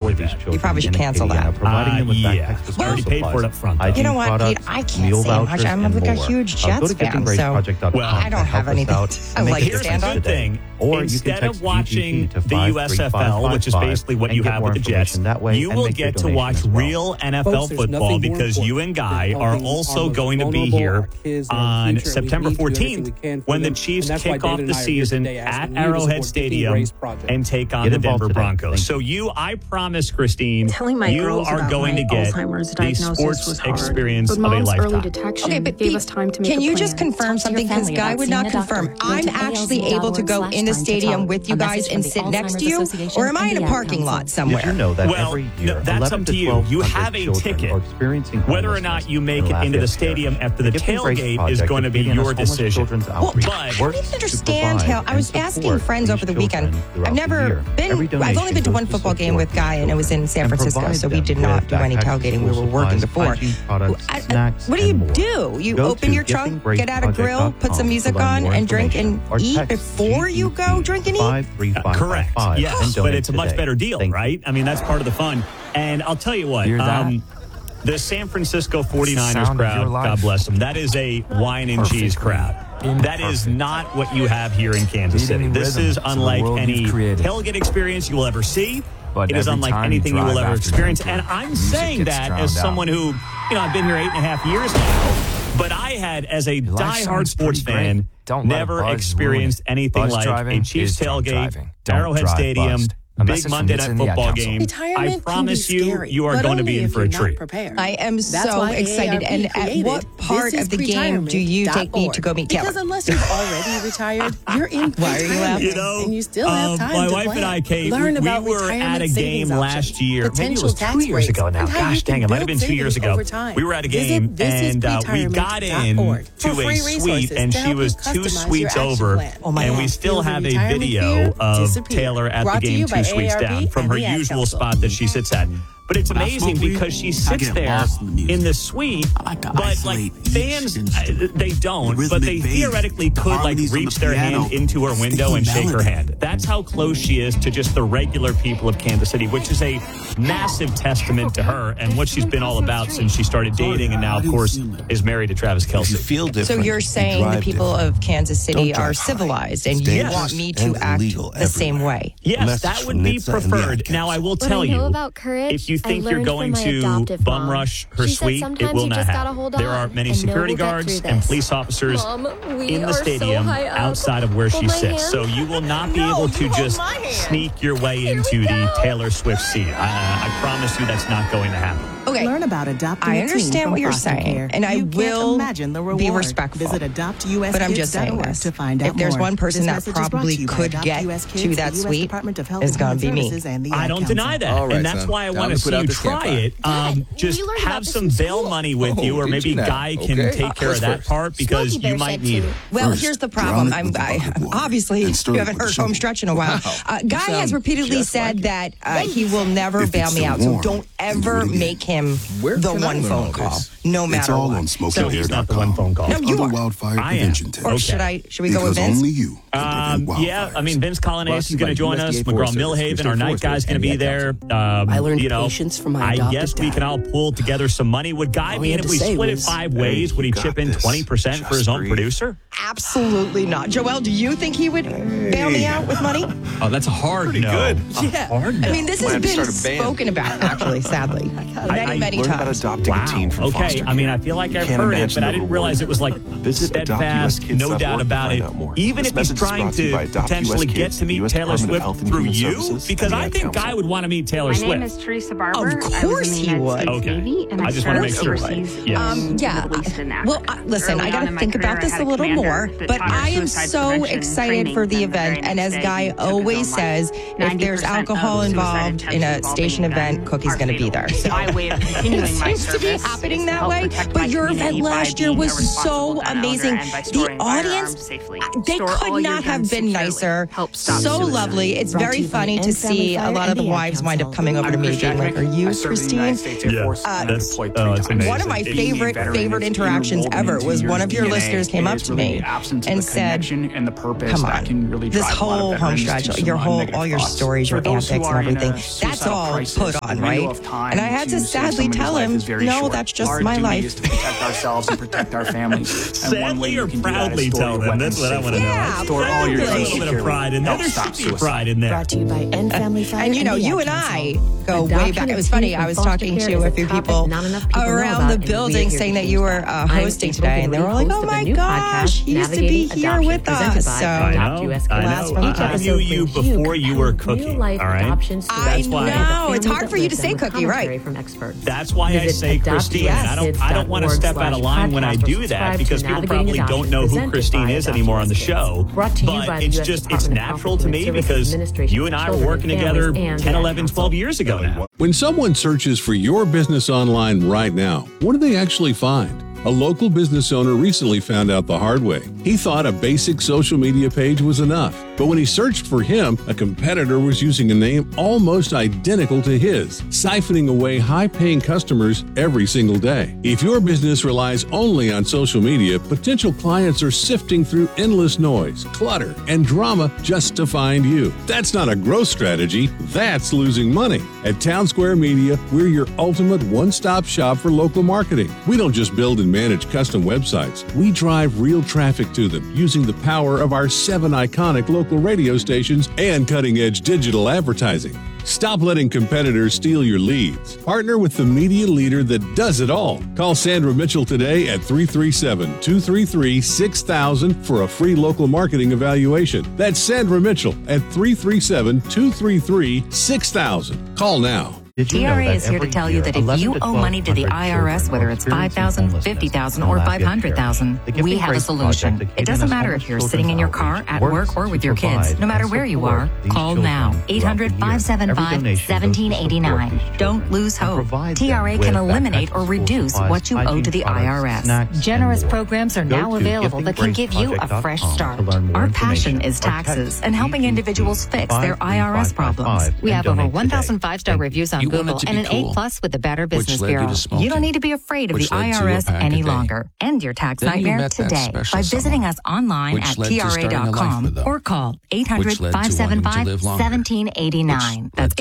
for these that. children. You probably should cancel that. Providing them with backpacks to I already paid for it up front. You know what, Pete? I can't say much. I'm like a huge Jets fan, so I don't have anything. I like to Here's stand the up. good thing. Or Instead of watching the USFL, which is basically what you have with the Jets, you will get to watch real NFL football because you and Guy are also going to be here on September 14th when the Chiefs kick off the season at Arrowhead Stadium and take on the Denver Broncos. So I promise, Christine, you are going to get the sports experience of a lifetime. Okay, but Pete, can you just confirm something? Because Guy would not confirm. I'm actually able to go in the stadium with you guys and sit next to you, or am I in a parking lot somewhere? Did you know that Well, every year, that's up to you. You have a ticket. Whether or not you make it into the stadium after the tailgate is going to be your decision. Well, I didn't understand how. I was asking friends over the weekend. I've only been to one football game with Guy, and it was in San Francisco, so we did not do any tailgating. We were working before. What do you do? You open your trunk, get out a grill, put some music on, and drink and eat before you go drink and eat? Correct. Yes, but it's a much better deal, right? I mean, that's part of the fun. And I'll tell you what, the San Francisco 49ers crowd, God bless them, that is a wine and cheese crowd. That is not what you have here in Kansas City. This is unlike any tailgate experience you will ever see. It is unlike anything you will ever experience. And I'm saying that as someone who, I've been here 8.5 years now, but I had, as a diehard sports fan, never experienced anything like a Chiefs tailgate, Arrowhead Stadium, big Monday Night Football game. I promise you, you are going to be in for a treat. I am so excited. And at what part of the game do you take me to go meet Taylor? Because unless you've already retired, you're in for retirement, and you still have time my to wife plan. and I, Kate, Learn we about were at a game retirement last year. Maybe it was 2 years ago now. Gosh dang, it might have been 2 years ago. We were at a game, and we got in to a suite, and she was 2 suites over, and we still have a video of Taylor at the game 2 suites down from her usual spot that she sits at. But it's amazing because she sits there in the suite, but like fans, they don't, but they theoretically could like reach their hand into her window and shake her hand. That's how close she is to just the regular people of Kansas City, which is a massive testament to her and what she's been all about since she started dating and now, of course, is married to Travis Kelce. So you're saying the people of Kansas City are civilized and you want me to act the same way? Yes, that would be preferred. Now, I will tell you, if you think you're going to bum rush her suite, it will not happen. There are many security guards and police officers in the stadium outside of where she sits. So you will not be able to just sneak your way into the Taylor Swift seat. I promise you that's not going to happen. Okay. Learn about adopting I understand what you're saying, and I will be respectful. Visit AdoptUSKids.org but I'm just saying this. To find out if there's more. one person that probably could get to that suite, it's going to be me. I don't deny that, and that's why I want to see you try it. Just have some bail money with you, or maybe Guy can take care of that part because you might need it. Well, here's the problem. Obviously, you haven't heard home stretch in a while. Guy has repeatedly said that he will never bail me out, so don't ever make him the one phone call, no matter It's all what. on So he's not the one phone call. No, you are. Wildfire I am. Prevention Team. Or should we go with Vince? Only you can prevent Yeah, wildfires. I mean, Vince Colinese is going to join us. McGraw Millhaven, our night guy's going to be there. I learned patience from my I adopted guess we dad. can all pull together some money. Would Guy All be he in had if to we say split it was, 5 ways? Would he chip in 20% for his own producer? Absolutely not. Joel, do you think he would bail me out with money? Oh, that's a hard no. good. Yeah. Hard no. I mean, this has been spoken about, actually, sadly, many times. Okay, I mean, I feel like I've heard it, but I didn't realize it was like steadfast, no doubt about it. Even if he's trying to potentially get to meet Taylor Swift through you, because I think Guy would want to meet Taylor Swift. My name is Teresa Barber. Of course he would. Okay. I just want to make sure. Yeah. Well, listen, I got to think about this a little more, but I am so excited for the event. And as Guy always says, if there's alcohol involved in a station event, Cookie's going to be there. So it seems to be happening that way. But your event last year was so amazing. The audience, they could not have been nicer. So lovely. It's very funny to see a lot of the wives wind up coming over to me being like, "Are you Christine?" That's amazing. One of my favorite interactions ever was one of your listeners came up to me and said, "Come on, this whole home stretch, all your stories, your antics and everything, that's all put on, right?" And I had to sadly tell him, "No, that's just my life." To protect ourselves and protect our families. Sadly or proudly tell them. That's what I want to know. Yeah, Store all your a little bit of pride in there. There should be pride in there. Brought to you by End Family Fire. And you and I go way back. It was funny. I was talking to a few people around the building saying that you were hosting today, and they were like, "Oh my gosh, he used to be here with us." So I know. I knew you before you were Cookie. All right. I know. It's hard for you to say Cookie, right? That's why I say Christine. I don't want to step out of line when I do that because people probably don't know who Christine is anymore on the show. But it's natural to me because you and I were working together 10, 11, 12 years ago now. When someone searches for your business online right now, what do they actually find? A local business owner recently found out the hard way. He thought a basic social media page was enough. But when he searched for him, a competitor was using a name almost identical to his, siphoning away high-paying customers every single day. If your business relies only on social media, potential clients are sifting through endless noise, clutter, and drama just to find you. That's not a growth strategy. That's losing money. At Town Square Media, we're your ultimate one-stop shop for local marketing. We don't just build and manage custom websites. We drive real traffic to them using the power of our 7 iconic local radio stations and cutting-edge digital advertising. Stop letting competitors steal your leads. Partner with the media leader that does it all. Call Sandra Mitchell today at 337-233-6000 for a free local marketing evaluation. That's Sandra Mitchell at 337-233-6000. Call now. TRA is here to tell you that if you owe money to the IRS, whether it's $5,000, $50,000, or $500,000, we have a solution. It doesn't matter if you're sitting in your car, at work, or with your kids. No matter where you are, call now. 800-575-1789. Don't lose hope. TRA can eliminate or reduce what you owe to the IRS. Generous programs are now available that can give you a fresh start. Our passion is taxes and helping individuals fix their IRS problems. We have over 1,000 5-star reviews on Google and an A+ with the Better Business Bureau. You don't need to be afraid of the IRS any longer. End your tax nightmare today by visiting us online at TRA.com or call 800-575-1789. That's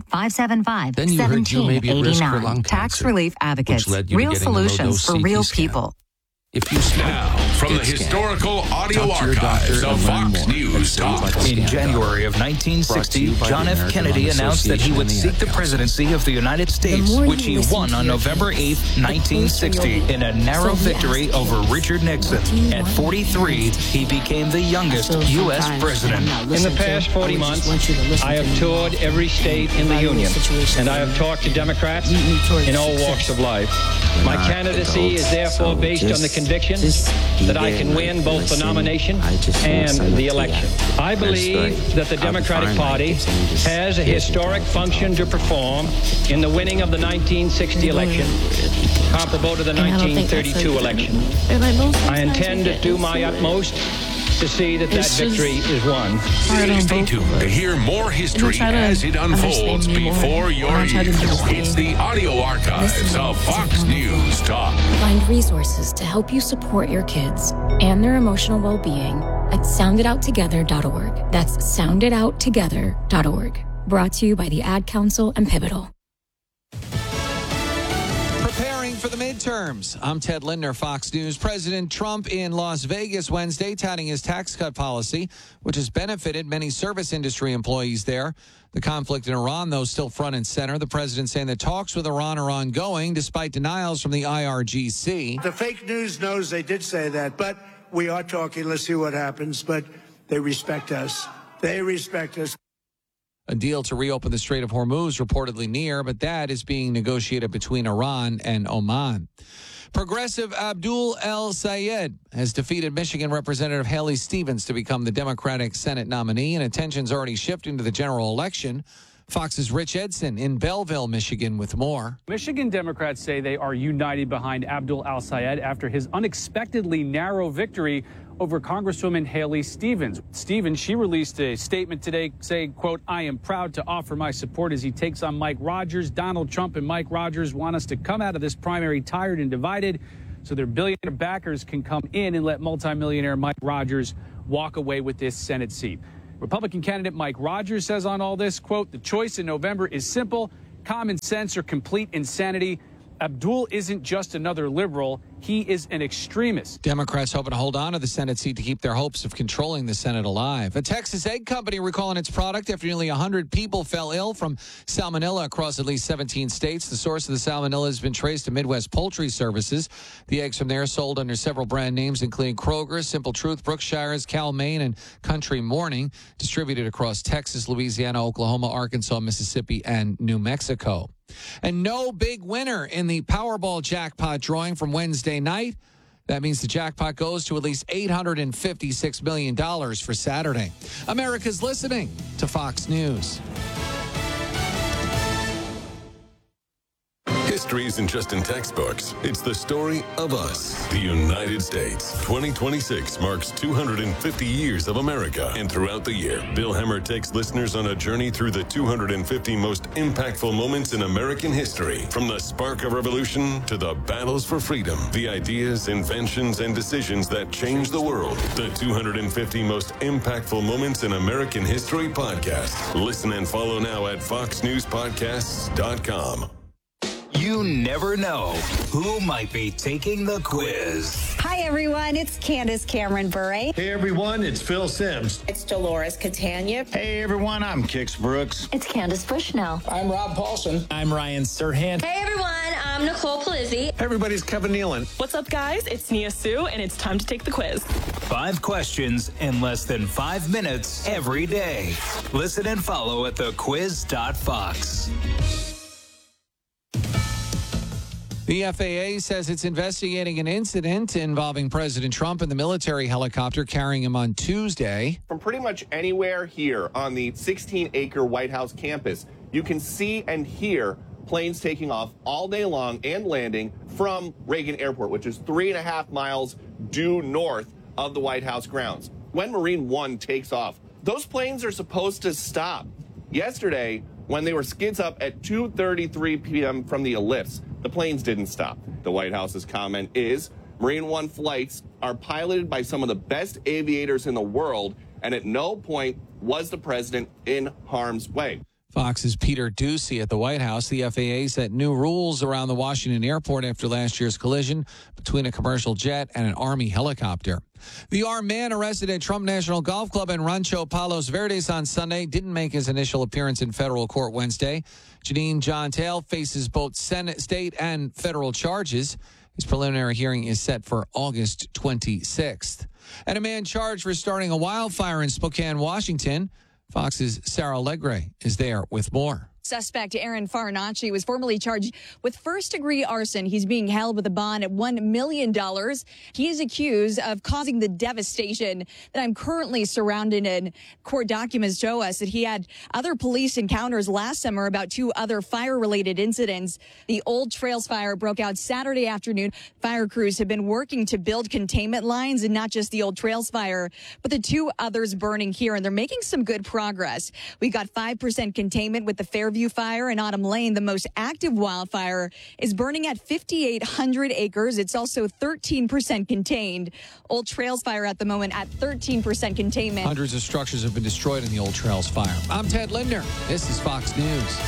800-575-1789. Tax Relief Advocates. Real solutions for real people. If you now, from the historical audio archives of Fox News Talk. In January of 1960, John F. Kennedy announced that he would seek the presidency of the United States, which he won on November 8, 1960, in a narrow victory over Richard Nixon. At 43, he became the youngest U.S. president. In the past 40 months, I have toured every state in the Union, and I have talked to Democrats in all walks of life. My candidacy is therefore based on the conviction that I can win both the nomination and the election. I believe that the Democratic Party has a historic function to perform in the winning of the 1960 election, comparable to the 1932 election. I intend to do my utmost to see that victory is won. Stay tuned to hear more history as it unfolds before your ears. It's the audio archives of Fox News Talk. Find resources to help you support your kids and their emotional well-being at sounditouttogether.org. That's sounditouttogether.org. Brought to you by the Ad Council and Pivotal. For the midterms. I'm Ted Lindner, Fox News. President Trump in Las Vegas Wednesday touting his tax cut policy, which has benefited many service industry employees there. The conflict in Iran, though, still front and center. The president saying that talks with Iran are ongoing despite denials from the IRGC. The fake news knows they did say that, but we are talking. Let's see what happens. But they respect us. They respect us. A deal to reopen the Strait of Hormuz reportedly near, but that is being negotiated between Iran and Oman. Progressive Abdul El Sayed has defeated Michigan Representative Haley Stevens to become the Democratic Senate nominee, and attention's already shifting to the general election. Fox's Rich Edson in Belleville, Michigan with more. Michigan Democrats say they are united behind Abdul Al-Sayed after his unexpectedly narrow victory over Congresswoman Haley Stevens. Stevens, she released a statement today saying, quote, "I am proud to offer my support as he takes on Mike Rogers. Donald Trump and Mike Rogers want us to come out of this primary tired and divided so their billionaire backers can come in and let multimillionaire Mike Rogers walk away with this Senate seat." Republican candidate Mike Rogers says on all this, quote, "The choice in November is simple, common sense or complete insanity. Abdul isn't just another liberal. He is an extremist." Democrats hoping to hold on to the Senate seat to keep their hopes of controlling the Senate alive. A Texas egg company recalling its product after nearly 100 people fell ill from salmonella across at least 17 states. The source of the salmonella has been traced to Midwest Poultry Services. The eggs from there sold under several brand names, including Kroger, Simple Truth, Brookshire's, Cal-Maine, and Country Morning, distributed across Texas, Louisiana, Oklahoma, Arkansas, Mississippi, and New Mexico. And no big winner in the Powerball jackpot drawing from Wednesday night. That means the jackpot goes to at least $856 million for Saturday. America's listening to Fox News. History isn't just in textbooks. It's the story of us, the United States. 2026 marks 250 years of America. And throughout the year, Bill Hemmer takes listeners on a journey through the 250 most impactful moments in American history. From the spark of revolution to the battles for freedom, the ideas, inventions, and decisions that changed the world. The 250 most impactful moments in American history podcast. Listen and follow now at foxnewspodcasts.com. You never know who might be taking the quiz. Hi, everyone. It's Candace Cameron Bure. Hey, everyone. It's Phil Simms. It's Dolores Catania. Hey, everyone. I'm Kix Brooks. It's Candace Bushnell. I'm Rob Paulson. I'm Ryan Serhant. Hey, everyone. I'm Nicole Palizzi. Hey, everybody's Kevin Nealon. What's up, guys? It's Nia Sue, and it's time to take the quiz. 5 questions in less than 5 minutes every day. Listen and follow at thequiz.fox. The FAA says it's investigating an incident involving President Trump and the military helicopter carrying him on Tuesday. From pretty much anywhere here on the 16-acre White House campus, you can see and hear planes taking off all day long and landing from Reagan Airport, which is 3.5 miles due north of the White House grounds. When Marine One takes off, those planes are supposed to stop. Yesterday, when they were skids up at 2:33 p.m. from the ellipse, the planes didn't stop. The White House's comment is Marine One flights are piloted by some of the best aviators in the world, and at no point was the president in harm's way. Fox's Peter Doocy at the White House. The FAA set new rules around the Washington airport after last year's collision between a commercial jet and an Army helicopter. The armed man arrested at Trump National Golf Club in Rancho Palos Verdes on Sunday didn't make his initial appearance in federal court Wednesday. Janine Jontel faces both Senate, state, and federal charges. His preliminary hearing is set for August 26th. And a man charged for starting a wildfire in Spokane, Washington. Fox's Sarah Legre is there with more. Suspect Aaron Farinacci was formally charged with first-degree arson. He's being held with a bond at $1 million. He is accused of causing the devastation that I'm currently surrounded in. Court documents show us that he had other police encounters last summer about 2 other fire-related incidents. The Old Trails fire broke out Saturday afternoon. Fire crews have been working to build containment lines, and not just the Old Trails fire, but the 2 others burning here, and they're making some good progress. We got 5% containment with the Fairview fire in Autumn Lane. The most active wildfire is burning at 5,800 acres. It's also 13% contained. Old Trails fire at the moment at 13% containment. Hundreds of structures have been destroyed in the Old Trails fire. I'm Ted Lindner. This is Fox News.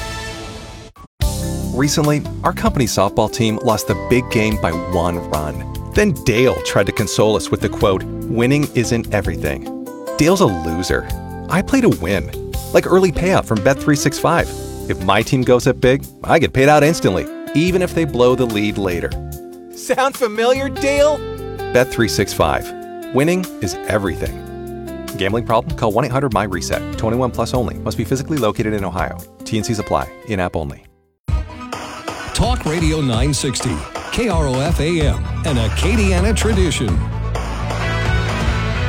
Recently, our company's softball team lost the big game by 1 run. Then Dale tried to console us with the quote, "Winning isn't everything." Dale's a loser. I play to win, like early payout from Bet365. If my team goes up big, I get paid out instantly, even if they blow the lead later. Sound familiar, Dale? Bet365. Winning is everything. Gambling problem? Call 1-800-MY-RESET. 21 plus only. Must be physically located in Ohio. T&Cs apply. In-app only. Talk Radio 960. KROF AM. An Acadiana tradition.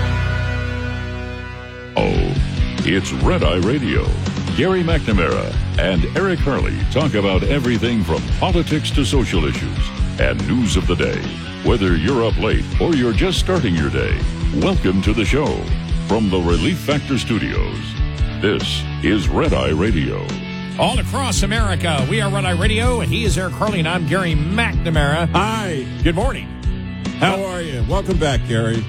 Oh, it's Red Eye Radio. Gary McNamara. and Eric Harley talk about everything from politics to social issues and news of the day. Whether you're up late or you're just starting your day, welcome to the show. From the Relief Factor Studios, this is Red Eye Radio. All across America, we are Red Eye Radio, and he is Eric Harley, and I'm Gary McNamara. Hi. Good morning. How are you? Welcome back, Gary.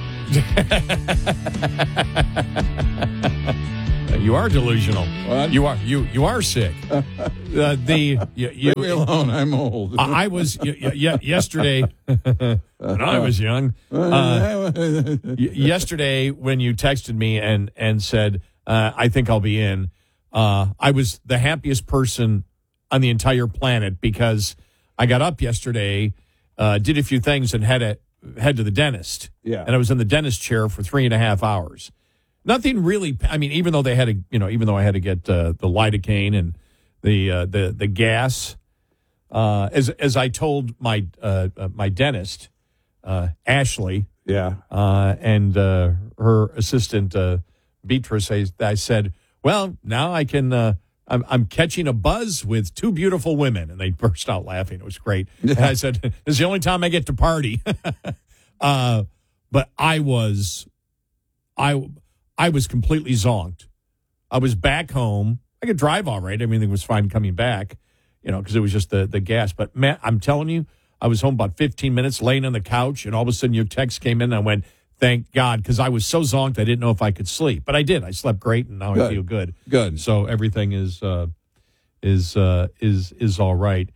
You are delusional. What? You are sick. Leave me alone. I'm old. I was yesterday when I was young. Yesterday, when you texted me and said, "I think I'll be in," I was the happiest person on the entire planet because I got up yesterday, did a few things, and had to head to the dentist. Yeah, and I was in the dentist chair for 3.5 hours. Nothing really. I mean, even though I had to get the lidocaine and the gas, as I told my my dentist, Ashley, and her assistant Beatrice, I said, well, now I can. I'm catching a buzz with two beautiful women, and they burst out laughing. It was great. And I said, "This is the only time I get to party." But I was completely zonked. I was back home. I could drive all right. Everything was fine coming back, because it was just the gas. But, man, I'm telling you, I was home about 15 minutes, laying on the couch, and all of a sudden your text came in, and I went, thank God, because I was so zonked I didn't know if I could sleep. But I did. I slept great, and now I feel good. Good. So everything is all right.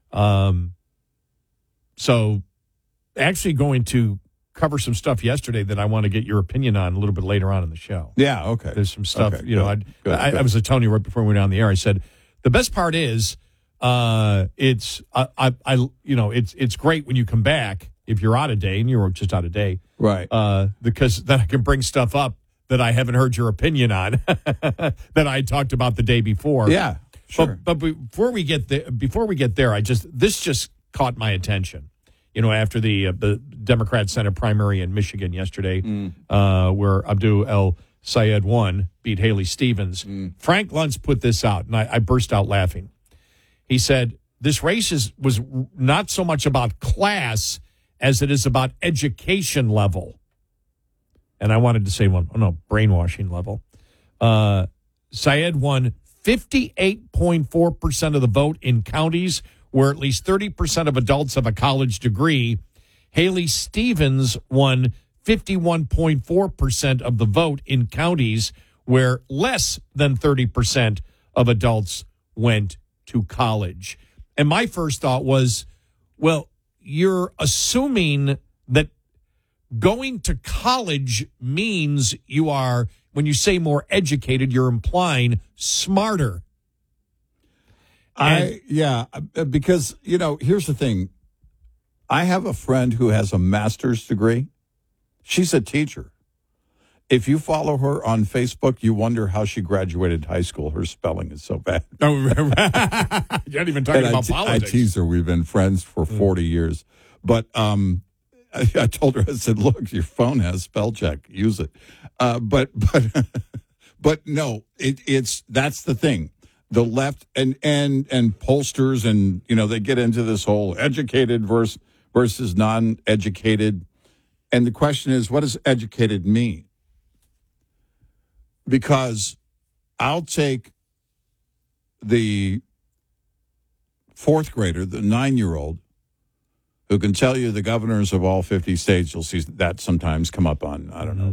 So actually going to cover some stuff yesterday that I want to get your opinion on a little bit later on in the show. Yeah, okay. There's some stuff, okay, I was telling you right before we went on the air, I said, the best part is it's great when you come back, if you're out a day, and you were just out a day. Right. Because then I can bring stuff up that I haven't heard your opinion on that I talked about the day before. Yeah, sure. But before we get there, this just caught my attention. After the Democrat Senate primary in Michigan yesterday, where Abdul El-Sayed won, beat Haley Stevens, Frank Luntz put this out, and I burst out laughing. He said, this race was not so much about class as it is about education level. And I wanted to say, brainwashing level. Sayed won 58.4% of the vote in counties where at least 30% of adults have a college degree. Haley Stevens won 51.4% of the vote in counties where less than 30% of adults went to college. And my first thought was, well, you're assuming that going to college means you are, when you say more educated, you're implying smarter. Because, here's the thing. I have a friend who has a master's degree. She's a teacher. If you follow her on Facebook, you wonder how she graduated high school. Her spelling is so bad. Oh, you're not even talking about politics. I tease her. We've been friends for 40 years. But I told her, I said, look, your phone has spell check. Use it. But no, that's the thing. The left and pollsters and, they get into this whole educated versus non-educated. And the question is, what does educated mean? Because I'll take the fourth grader, the 9-year-old, who can tell you the governors of all 50 states. You'll see that sometimes come up on, I don't know,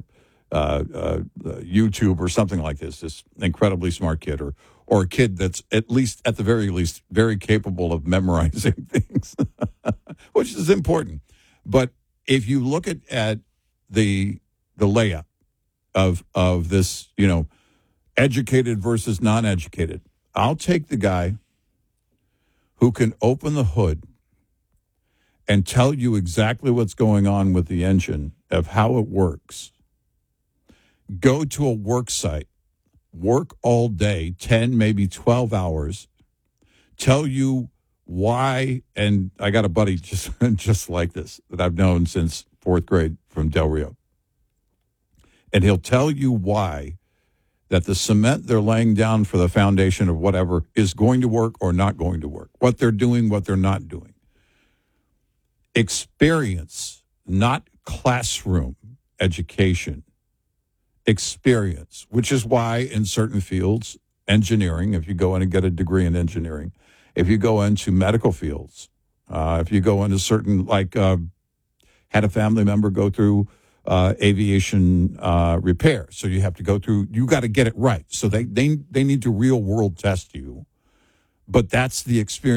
YouTube or something like this incredibly smart kid or a kid that's at the very least very capable of memorizing things, which is important. But if you look at the layout of this, educated versus non-educated, I'll take the guy who can open the hood and tell you exactly what's going on with the engine, of how it works. Go to a work site, work all day, 10, maybe 12 hours, tell you why, and I got a buddy just like this that I've known since fourth grade from Del Rio. And he'll tell you why that the cement they're laying down for the foundation of whatever is going to work or not going to work, what they're doing, what they're not doing. Experience, not classroom education. Experience, which is why in certain fields, engineering, if you go in and get a degree in engineering, if you go into medical fields, if you go into certain, had a family member go through aviation repair. So you have to go through, you got to get it right. So they need to real world test you. But that's the experience.